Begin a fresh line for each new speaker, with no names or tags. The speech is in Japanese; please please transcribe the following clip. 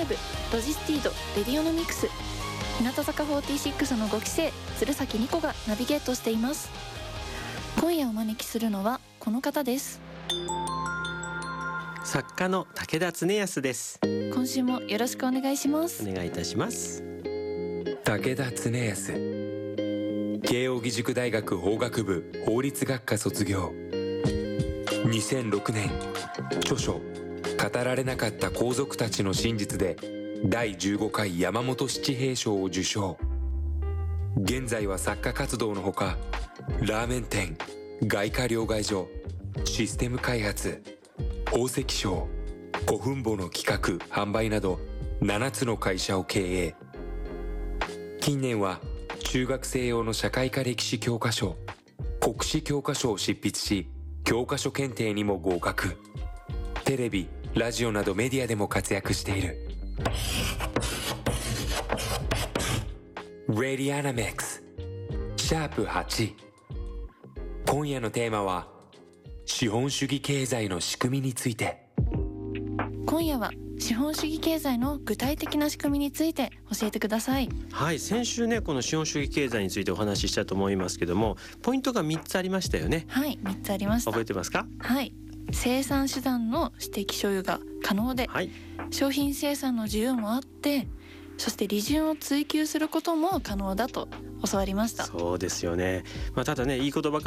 ーブロジスティードレディオノミクス、日向坂46の5期生鶴崎莉子がナビゲートしています。今夜お招きするのはこの方です。
作家の武田恒康です。
今週もよろしくお願いします。
お願いいたします。
武田恒康、慶應義塾大学法学部法律学科卒業。2006年、著書語られなかった皇族たちの真実で第15回山本七平賞を受賞。現在は作家活動のほか、ラーメン店、外貨両替所、システム開発、宝石商、古墳墓の企画・販売など7つの会社を経営。近年は中学生用の社会科歴史教科書、国史教科書を執筆し、教科書検定にも合格。テレビ、ラジオなどメディアでも活躍している。レディアナミックスシャープ8。今夜のテーマは資本主義経済の仕組みについて。
今夜は資本主義経済の具体的な仕組みについて教えてください。
はい、先週ね、この資本主義経済についてお話ししたと思いますけども、ポイントが3つありましたよね。
はい、3つありました。
覚えてますか？
はい、生産手段の私的所有が可能で、
はい、
商品生産の自由もあって、そして利潤を追求することも可能だと教わりました。
そうですよね。ただね、いい言葉